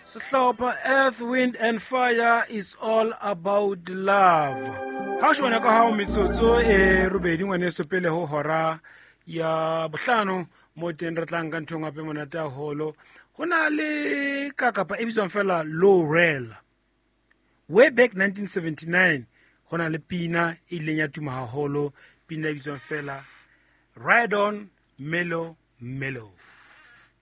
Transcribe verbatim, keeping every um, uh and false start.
Sehlopha Earth, Wind and Fire is all about love. Ha shwa ka ha metsotso e robedi ngwane so pele ho hora ya bohlano mo teng re tlang ka nthong ape monata holo hona le ka kapa e bitswang fela Laurel. Way back nineteen seventy-nine hona le pina e ileng ya tuma haholo, pina e bitswang fela Ride On Mellow Mellow.